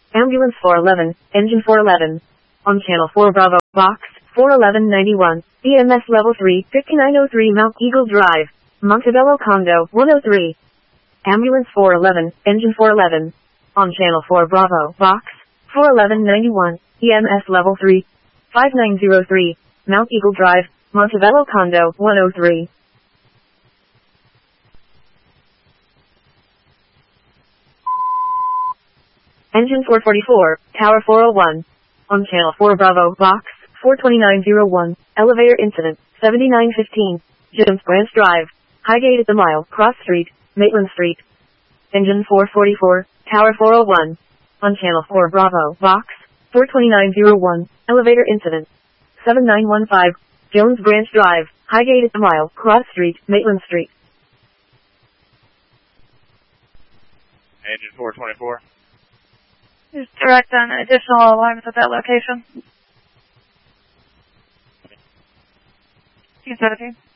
Ambulance 411, Engine 411. On Channel 4 Bravo, Box 41191, EMS Level 3, 5903 Mount Eagle Drive, Montebello Condo 103. Ambulance 411, Engine 411. On Channel 4 Bravo, Box 41191, EMS Level 3, 5903, Mount Eagle Drive, Montebello Condo 103. Engine 444, Tower 401. On Channel 4 Bravo, Box 42901, Elevator Incident 7915, James Branch Drive, Highgate at the Mile, Cross Street, Maitland Street. Engine 444, Tower 401. On Channel 4 Bravo, Box 42901, Elevator Incident 7915, Jones Branch Drive, Highgate at the Mile, Cross Street, Maitland Street. Engine 424. Just direct on additional alarms at that location. 217.